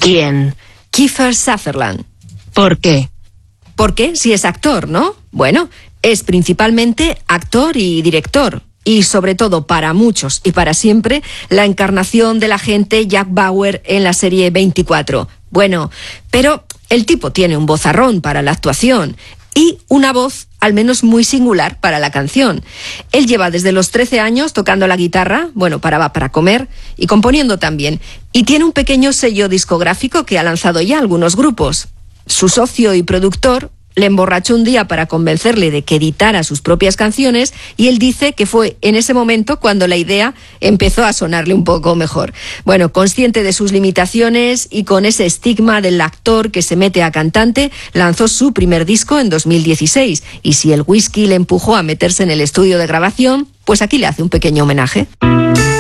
¿Quién? Kiefer Sutherland. ¿Por qué? ¿Por qué? Si es actor, ¿no? Bueno, es principalmente actor y director. Y sobre todo, para muchos y para siempre, la encarnación del agente Jack Bauer en la serie 24. Bueno, pero el tipo tiene un vozarrón para la actuación y una voz al menos muy singular para la canción. Él lleva desde los 13 años tocando la guitarra, bueno, paraba para comer, y componiendo también. Y tiene un pequeño sello discográfico que ha lanzado ya algunos grupos. Su socio y productor le emborrachó un día para convencerle de que editara sus propias canciones y él dice que fue en ese momento cuando la idea empezó a sonarle un poco mejor. Bueno, consciente de sus limitaciones y con ese estigma del actor que se mete a cantante, lanzó su primer disco en 2016 y si el whisky le empujó a meterse en el estudio de grabación, pues aquí le hace un pequeño homenaje.